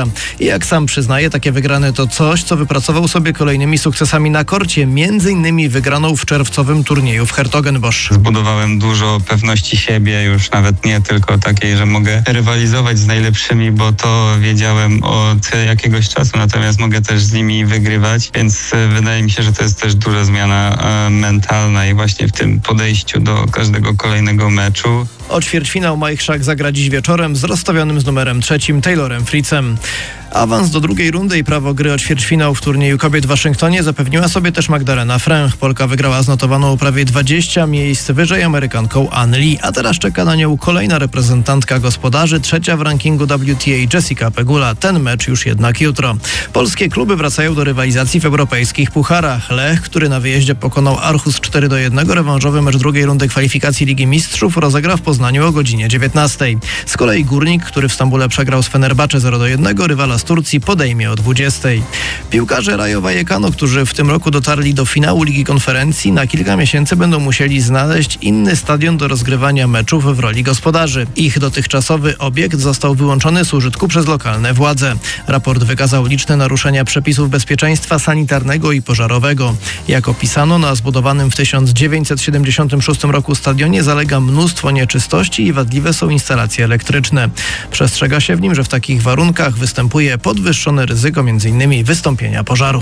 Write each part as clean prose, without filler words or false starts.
świata. I jak sam przyznaje, takie wygrane to coś, co wypracował sobie kolejnymi sukcesami na korcie, między innymi wygraną w czerwcowym turnieju w Hertogenbosch. Zbudowałem dużo pewności siebie, już nawet nie tylko takiej, że mogę rywalizować z najlepszymi, bo to wiedziałem od jakiegoś czasu, natomiast mogę też z nimi wygrywać, więc wydaje mi się, że to jest też duża zmiana mentalna i właśnie w tym podejściu do każdego kolejnego meczu. O ćwierćfinał Majchrzak zagra dziś wieczorem z rozstawionym z numerem 3 Taylorem Fritzem. Awans do drugiej rundy i prawo gry o ćwierćfinał w turnieju kobiet w Waszyngtonie zapewniła sobie też Magdalena Fręch. Polka wygrała z notowaną prawie 20 miejsc wyżej Amerykanką Ann Lee, a teraz czeka na nią kolejna reprezentantka gospodarzy, trzecia w rankingu WTA Jessica Pegula. Ten mecz już jednak jutro. Polskie kluby wracają do rywalizacji w europejskich pucharach. Lech, który na wyjeździe pokonał Aarhus 4-1, rewanżowy mecz drugiej rundy kwalifikacji Ligi Mistrzów rozegra w Poznaniu o godzinie 19. Z kolei Górnik, który w Stambule przegrał z Fenerbahce 0-1, rywala z Turcji podejmie o 20. Piłkarze Rayo Vallecano, którzy w tym roku dotarli do finału Ligi Konferencji, na kilka miesięcy będą musieli znaleźć inny stadion do rozgrywania meczów w roli gospodarzy. Ich dotychczasowy obiekt został wyłączony z użytku przez lokalne władze. Raport wykazał liczne naruszenia przepisów bezpieczeństwa sanitarnego i pożarowego. Jak opisano, na zbudowanym w 1976 roku stadionie zalega mnóstwo nieczystości i wadliwe są instalacje elektryczne. Przestrzega się w nim, że w takich warunkach występuje podwyższone ryzyko m.in. wystąpienia pożaru.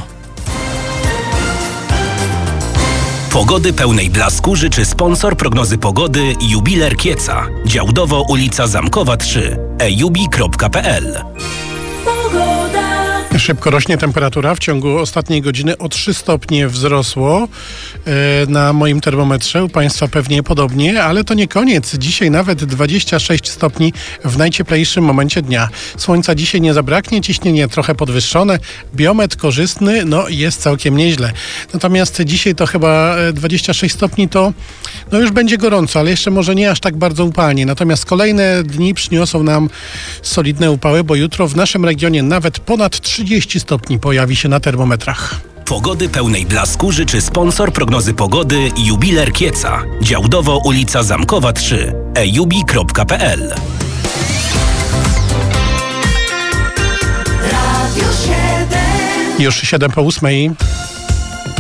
Pogody pełnej blasku życzy sponsor prognozy pogody Jubiler Kieca. Działdowo ulica Zamkowa 3. ejubi.pl. Szybko rośnie temperatura. W ciągu ostatniej godziny o 3 stopnie wzrosło na moim termometrze. U Państwa pewnie podobnie, ale to nie koniec. Dzisiaj nawet 26 stopni w najcieplejszym momencie dnia. Słońca dzisiaj nie zabraknie, ciśnienie trochę podwyższone, biometr korzystny, jest całkiem nieźle. Natomiast dzisiaj to chyba 26 stopni to już będzie gorąco, ale jeszcze może nie aż tak bardzo upalnie. Natomiast kolejne dni przyniosą nam solidne upały, bo jutro w naszym regionie nawet ponad 30 stopni pojawi się na termometrach. Pogody pełnej blasku życzy sponsor prognozy pogody Jubiler Kieca. Działdowo ulica Zamkowa 3. ejubi.pl. Już 7 po 8.